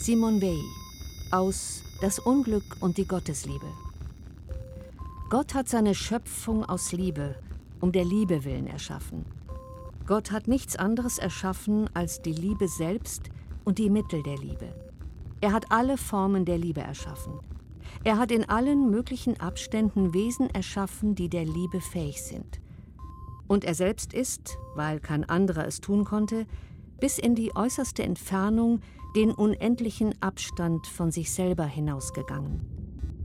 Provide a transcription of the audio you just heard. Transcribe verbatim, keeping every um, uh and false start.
Simone Weil aus Das Unglück und die Gottesliebe. Gott hat seine Schöpfung aus Liebe, um der Liebe willen erschaffen. Gott hat nichts anderes erschaffen als die Liebe selbst und die Mittel der Liebe. Er hat alle Formen der Liebe erschaffen. Er hat in allen möglichen Abständen Wesen erschaffen, die der Liebe fähig sind. Und er selbst ist, weil kein anderer es tun konnte, bis in die äußerste Entfernung, den unendlichen Abstand von sich selber hinausgegangen.